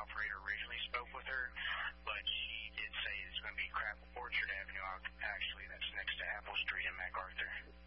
operator originally spoke with her, but she did say it's going to be Crab Orchard Avenue, actually. That's next to Apple Street in MacArthur.